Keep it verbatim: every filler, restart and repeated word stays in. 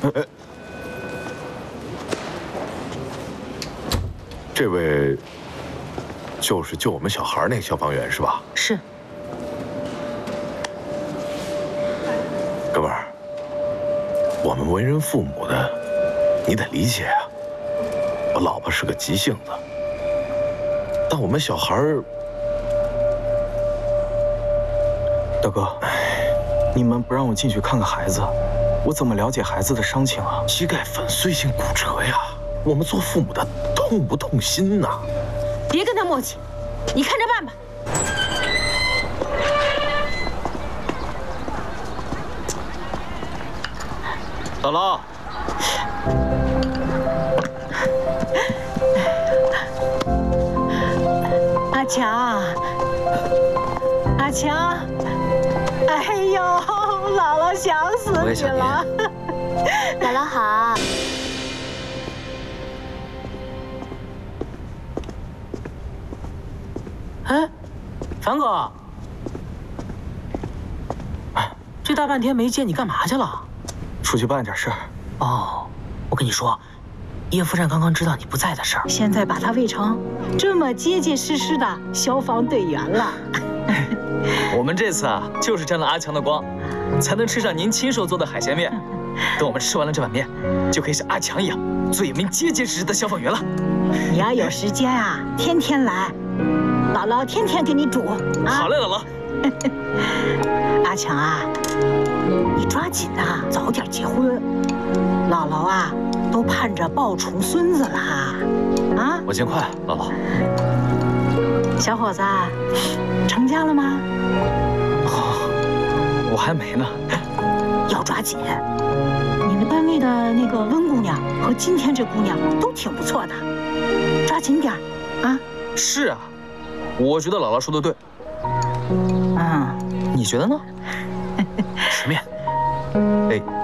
呃，这位就是救我们小孩那个消防员是吧？ 是。 哥们儿，我们为人父母的，你得理解啊。我老婆是个急性子，但我们小孩儿， 大哥，你们不让我进去看看孩子，我怎么了解孩子的伤情啊？ 膝盖粉碎性骨折呀，我们做父母的痛不痛心呐？ 别跟他磨叽，你看着办吧。 姥姥， 阿强，阿强，哎呦，姥姥想死你了。 姥姥好。 哎，樊哥，这大半天没见你干嘛去了？ 出去办点事儿。 哦，我跟你说，叶夫人刚刚知道你不在的事儿， 现在把他喂成这么结结实实的消防队员了。 我们这次啊，就是沾了阿强的光，才能吃上您亲手做的海鲜面。等我们吃完了这碗面，就可以像阿强一样，做一名结结实实的消防员了。 你要有时间啊，天天来，姥姥天天给你煮。啊、 好嘞，姥姥。 阿强啊，你抓紧啊，早点结婚。姥姥啊，都盼着抱重孙子了哈。啊， 我尽快，姥姥。 小伙子，成家了吗？ 哦，我还没呢。 要抓紧。你们单位的那个温姑娘和今天这姑娘都挺不错的，抓紧点啊！ 是啊，我觉得姥姥说的对。 嗯， 你觉得呢？吃面。哎。